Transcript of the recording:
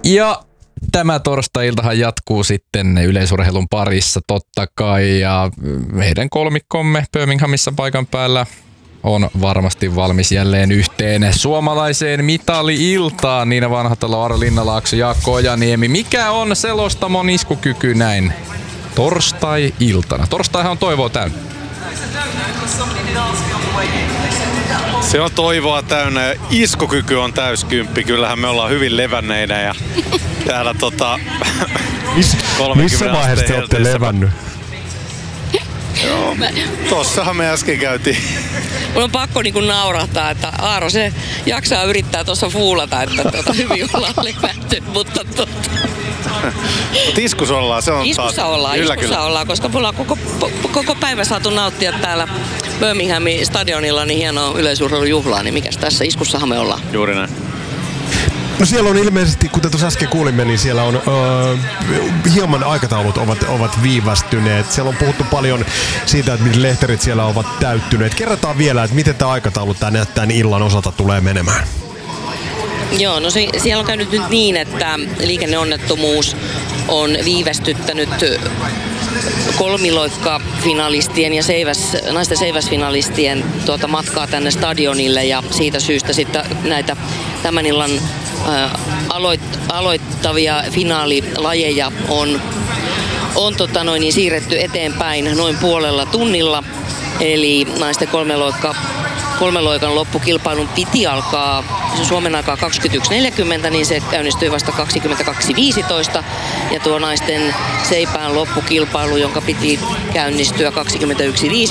Ja tämä torstai-iltahan jatkuu sitten yleisurheilun parissa totta kai, ja meidän kolmikkomme Birminghamissa paikan päällä on varmasti valmis jälleen yhteen suomalaiseen mitali-iltaan. Niina Vanhatalo, Aaro Linnalaakso, Jaakko Ojaniemi. Mikä on selostamon iskukyky näin torstai-iltana? Torstaihan on toivoa täynnä. Se on toivoa täynnä ja iskukyky on täyskymppi. Kyllähän me ollaan hyvin levänneinä ja täällä missä vaiheessa te olette levännyt? Joo, tossahan me äsken käytiin. Mun on pakko niinku naurahtaa, että Aaro se jaksaa yrittää tuossa fuulata, että hyvin ollaan levätty, mutta iskussa ollaan, se on iskussa ollaan, koska me ollaan koko päivä saatu nauttia täällä Birminghamin stadionilla niin hienoa yleisurheilujuhlaa, niin mikäs tässä iskussahan me ollaan. Juuri näin. No siellä on ilmeisesti, kuten tuossa äsken kuulimme, niin siellä on hieman aikataulut ovat viivästyneet. Siellä on puhuttu paljon siitä, että miten lehterit siellä ovat täyttyneet. Kerrotaan vielä, että miten tämä aikataulu tämän illan osalta tulee menemään. Joo, no siellä on käynyt nyt niin, että liikenneonnettomuus on viivästyttänyt kolmiloikkafinalistien ja naisten seiväsfinalistien matkaa tänne stadionille, ja siitä syystä sitten näitä tämän illan aloittavia finaalilajeja on siirretty eteenpäin noin puolella tunnilla. Eli naisten kolmeloikan loppukilpailun piti alkaa Suomen aikaa 21.40, niin se käynnistyi vasta 22.15. Ja tuo naisten seipään loppukilpailu, jonka piti käynnistyä 21.50,